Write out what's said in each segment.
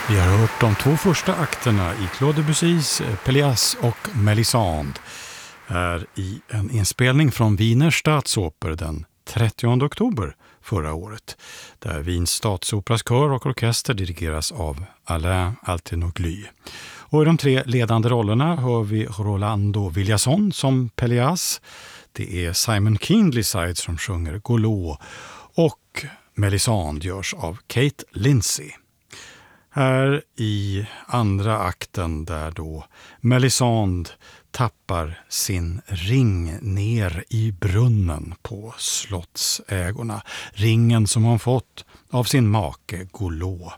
Vi har hört de två första akterna i Claude Debussys Pelléas och Mélisande är i en inspelning från Wiener Staatsoper den 30 oktober förra året, där Wiens statsoperas kör och orkester dirigeras av Alain Altinoglu. Och i de tre ledande rollerna hör vi Rolando Villazón som Pelléas, det är Simon Kindleside som sjunger Golot och Mélisande görs av Kate Lindsay. Här i andra akten där då Mélisande tappar sin ring ner i brunnen på slottsägorna. Ringen som hon fått av sin make Golot,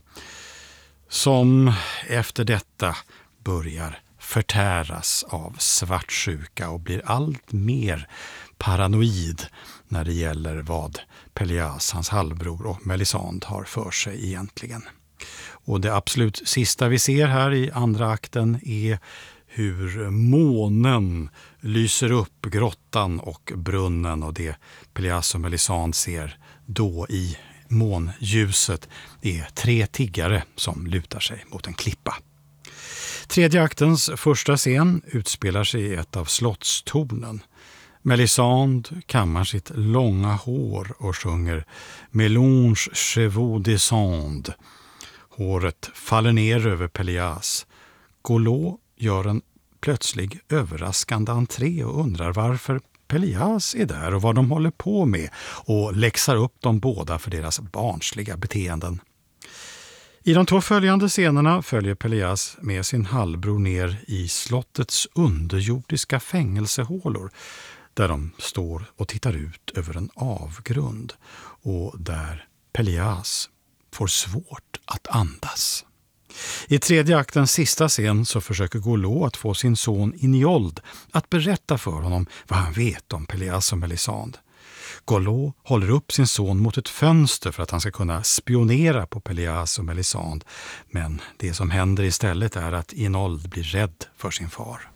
som efter detta börjar förtäras av svartsjuka och blir allt mer paranoid när det gäller vad Pelléas, hans halvbror, och Mélisande har för sig egentligen. Och det absolut sista vi ser här i andra akten är hur månen lyser upp grottan och brunnen, och det Pelléas och Mélisande ser då i månljuset är tre tiggare som lutar sig mot en klippa. Tredje aktens första scen utspelar sig i ett av slottstornen. Mélisande kammar sitt långa hår och sjunger Mélange chevaux descende. Håret faller ner över Pelléas. Golot gör en plötslig överraskande entré och undrar varför Pelléas är där och vad de håller på med, och läxar upp de båda för deras barnsliga beteenden. I de två följande scenerna följer Pelléas med sin halvbror ner i slottets underjordiska fängelsehålor, där de står och tittar ut över en avgrund och där Pelléas får svårt att andas. I tredje aktens sista scen så försöker Golot att få sin son Iniold att berätta för honom vad han vet om Pelléas och Mélisande. Golot håller upp sin son mot ett fönster för att han ska kunna spionera på Pelléas och Mélisande, men det som händer istället är att Iniold blir rädd för sin far.